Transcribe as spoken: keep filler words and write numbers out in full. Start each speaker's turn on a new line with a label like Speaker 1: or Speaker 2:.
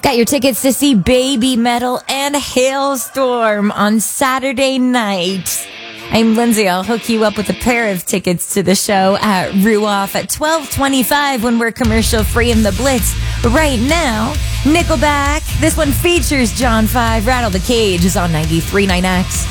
Speaker 1: Got your tickets to see Baby Metal and Hailstorm on Saturday night. I'm Lindsay. I'll hook you up with a pair of tickets to the show at Ruoff at twelve twenty-five when we're commercial free in the Blitz. Right now, Nickelback. This one features John five. Rattle the Cage is on ninety-three point nine X.